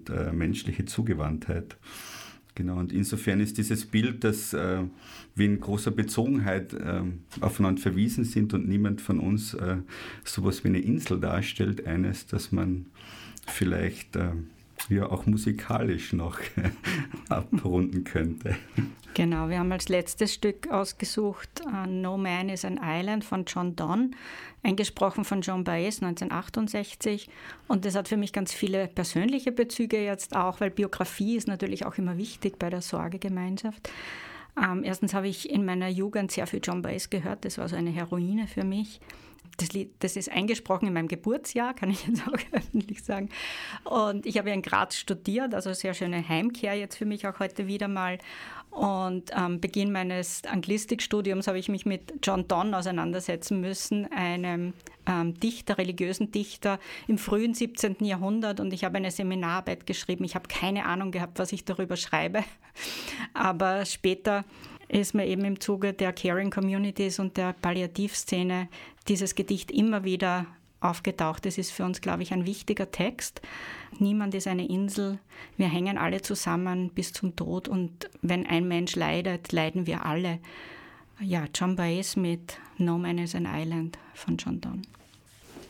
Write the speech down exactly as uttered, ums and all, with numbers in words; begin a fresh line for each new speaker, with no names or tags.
und äh, menschliche Zugewandtheit. Genau, und insofern ist dieses Bild, dass äh, wir in großer Bezogenheit äh, aufeinander verwiesen sind und niemand von uns äh, sowas wie eine Insel darstellt, eines, dass man vielleicht äh, ja auch musikalisch noch abrunden könnte.
Genau, wir haben als letztes Stück ausgesucht uh, No Man is an Island von John Donne, eingesprochen von Joan Baez neunzehnhundertachtundsechzig. Und das hat für mich ganz viele persönliche Bezüge jetzt auch, weil Biografie ist natürlich auch immer wichtig bei der Sorgegemeinschaft. Ähm, erstens habe ich in meiner Jugend sehr viel Joan Baez gehört, das war so eine Heroine für mich. Das Lied, das ist eingesprochen in meinem Geburtsjahr, kann ich jetzt auch öffentlich sagen. Und ich habe ja in Graz studiert, also sehr schöne Heimkehr jetzt für mich auch heute wieder mal. Und am Beginn meines Anglistikstudiums habe ich mich mit John Donne auseinandersetzen müssen, einem ähm, Dichter, religiösen Dichter im frühen siebzehnten Jahrhundert. Und ich habe eine Seminararbeit geschrieben. Ich habe keine Ahnung gehabt, was ich darüber schreibe. Aber später ist mir eben im Zuge der Caring Communities und der Palliativszene dieses Gedicht immer wieder aufgetaucht. Das ist für uns, glaube ich, ein wichtiger Text. Niemand ist eine Insel. Wir hängen alle zusammen bis zum Tod. Und wenn ein Mensch leidet, leiden wir alle. Ja, Joan Baez mit No Man is an Island von John Donne.